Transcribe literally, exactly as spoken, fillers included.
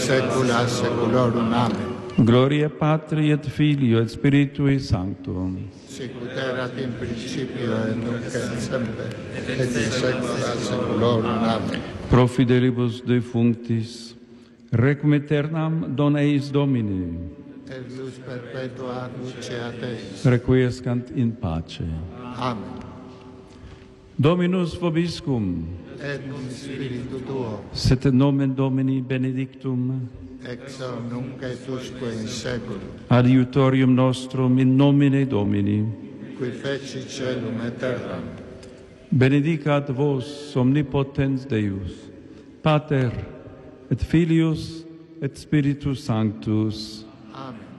saecula saeculorum. Amen. Gloria Patri et Filio et Spiritui Sancto. Sicut erat in principio et nunc et semper, et in saecula saeculorum. Amen. Pro fidelibus defunctis, requiem aeternam don eis Domini. Et lux perpetua luceat eis. Requiescant in pace. Amen. Dominus vobiscum. Et cum spiritu tuo, Sit nomen Domini benedictum. ex hoc nunc et usque in saeculum, Adiutorium nostrum in nomine Domini. qui feci caelum et terram. Benedicat vos omnipotens Deus, Pater et Filius et Spiritus Sanctus. Amen.